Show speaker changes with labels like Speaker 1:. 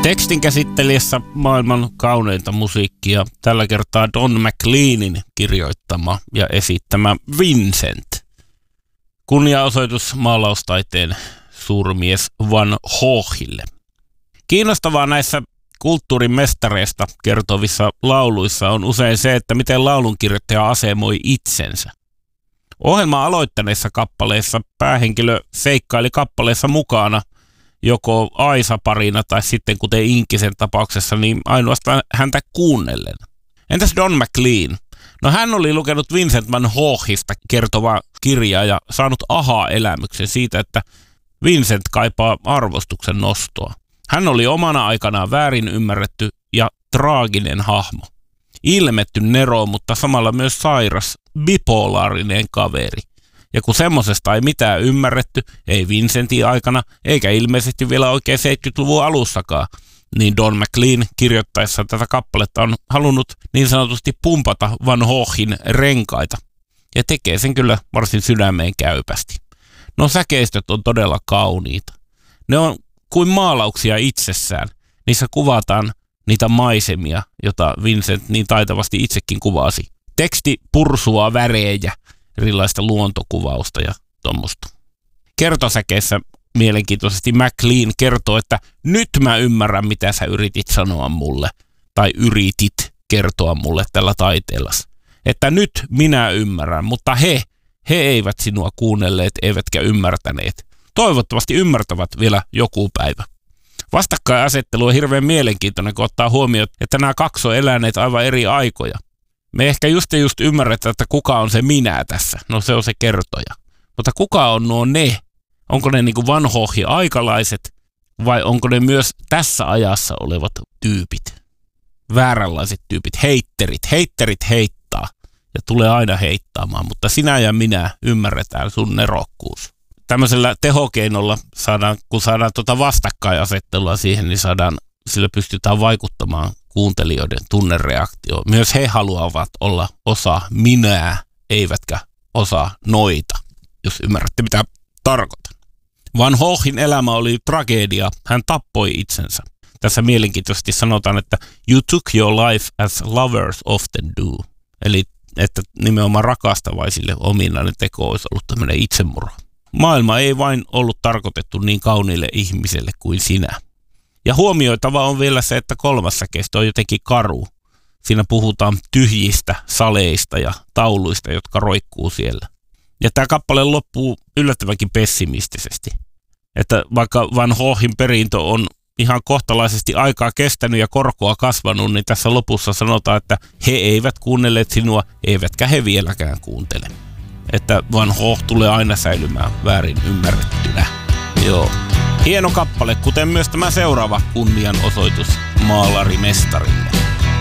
Speaker 1: Tekstin käsittelijässä maailman kauneinta musiikkia, tällä kertaa Don McLeanin kirjoittama ja esittämä Vincent. Kunniaosoitus maalaustaiteen suurmies Van Goghille. Kiinnostavaa näissä kulttuurin mestareista kertovissa lauluissa on usein se, että miten laulunkirjoittaja asemoi itsensä. Ohjelman aloittaneissa kappaleissa päähenkilö seikkaili kappaleessa mukana joko Aisa-parina tai sitten kuten Inkisen tapauksessa, niin ainoastaan häntä kuunnellen. Entäs Don McLean? No hän oli lukenut Vincent van Goghista kertovaa kirjaa ja saanut aha-elämyksen siitä, että Vincent kaipaa arvostuksen nostoa. Hän oli omana aikanaan väärin ymmärretty ja traaginen hahmo. Ilmetty nero, mutta samalla myös sairas, bipolaarinen kaveri. Ja kun semmosesta ei mitään ymmärretty, ei Vincentin aikana, eikä ilmeisesti vielä oikein 70-luvun alussakaan, niin Don McLean kirjoittaessa tätä kappaletta on halunnut niin sanotusti pumpata Van Goghin renkaita. Ja tekee sen kyllä varsin sydämeen käypästi. No säkeistöt on todella kauniita. Ne on kuin maalauksia itsessään. Niissä kuvataan niitä maisemia, jota Vincent niin taitavasti itsekin kuvasi. Teksti pursuaa värejä, erilaista luontokuvausta ja tuommoista. Kertosäkeessä mielenkiintoisesti McLean kertoo, että nyt mä ymmärrän, mitä sä yritit sanoa mulle, tai yritit kertoa mulle tällä taiteellasi. Että nyt minä ymmärrän, mutta he eivät sinua kuunnelleet, eivätkä ymmärtäneet. Toivottavasti ymmärtävät vielä joku päivä. Vastakkainasettelu on hirveän mielenkiintoinen, kun ottaa huomioon, että nämä kaksi on eläneet aivan eri aikoja. Me ehkä just ymmärretään, että kuka on se minä tässä. No se on se kertoja. Mutta kuka on nuo ne? Onko ne niin kuin Van Goghin aikalaiset vai onko ne myös tässä ajassa olevat tyypit? Vääränlaiset tyypit, heitterit heittaa ja tulee aina heittaamaan, mutta sinä ja minä ymmärretään sun nerokkuus. Tämmöisellä tehokeinolla kun saadaan vastakkainasettelua siihen, niin sillä pystytään vaikuttamaan kuuntelijoiden tunnereaktioon. Myös he haluavat olla osa minää, eivätkä osa noita, jos ymmärrätte mitä tarkoitan. Van Goghin elämä oli tragedia. Hän tappoi itsensä. Tässä mielenkiintoisesti sanotaan, että you took your life as lovers often do. Eli että nimenomaan rakastavaisille ominainen teko olisi ollut tämmöinen itsemurha. Maailma ei vain ollut tarkoitettu niin kauniille ihmiselle kuin sinä. Ja huomioitava on vielä se, että kolmas säkeistö on jotenkin karu. Siinä puhutaan tyhjistä saleista ja tauluista, jotka roikkuu siellä. Ja tämä kappale loppuu yllättävänkin pessimistisesti. Että vaikka Van Goghin perintö on ihan kohtalaisesti aikaa kestänyt ja korkoa kasvanut, niin tässä lopussa sanotaan, että he eivät kuunnelleet sinua, eivätkä he vieläkään kuuntele. Että Van Gogh tulee aina säilymään väärin ymmärrettynä. Joo. Hieno kappale, kuten myös tämä seuraava kunnianosoitus maalarimestarille.